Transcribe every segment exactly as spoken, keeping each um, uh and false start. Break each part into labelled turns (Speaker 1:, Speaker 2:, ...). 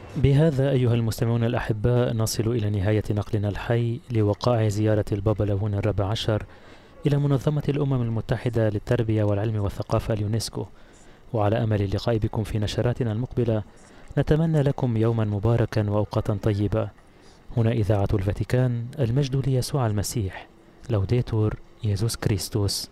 Speaker 1: بهذا أيها المستمعون الأحباء نصل إلى نهاية نقلنا الحي لوقائع زيارة البابا لاهون الرابع عشر إلى منظمة الأمم المتحدة للتربية والعلم والثقافة اليونسكو. وعلى أمل اللقاء بكم في نشراتنا المقبلة، نتمنى لكم يوما مباركا وأوقاتا طيبة. هنا إذاعة الفاتيكان، المجد ليسوع المسيح. لوديتور يسوع كريستوس.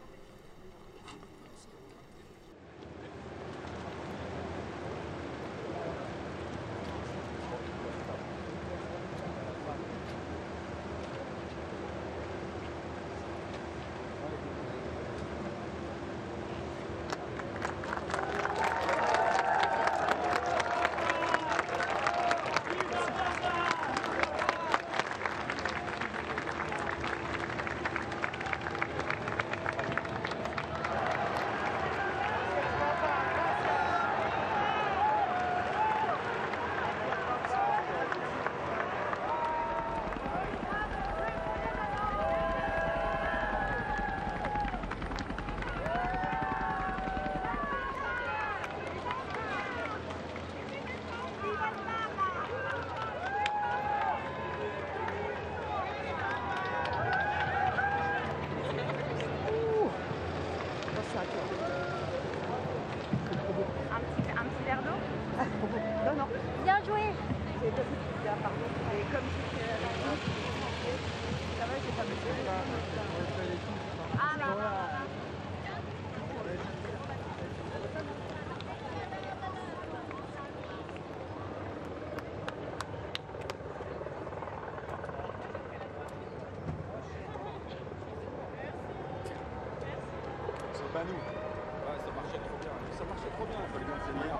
Speaker 2: Un petit, un petit verre d'eau.
Speaker 3: Non, non.
Speaker 2: Bien joué.
Speaker 3: C'est pas bien, par contre. Et comme c'était à la fin, ça va, j'ai pas mis
Speaker 2: Ah là là.
Speaker 4: C'est pas nous. Ouais, ça marchait trop bien. Ça marchait trop bien, il fallait bien le tenir.